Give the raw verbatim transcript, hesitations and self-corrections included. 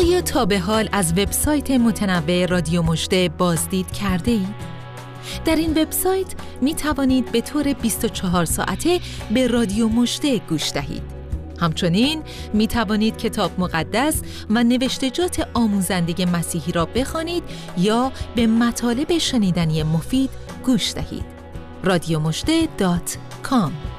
آیا تا به حال از وبسایت متنوع رادیو مژده بازدید کرده اید؟ در این وبسایت می توانید به طور بیست و چهار ساعته به رادیو مژده گوش دهید. همچنین می توانید کتاب مقدس و نوشتجات آموزنده مسیحی را بخوانید یا به مطالب شنیدنی مفید گوش دهید. رادیو مژده دات کام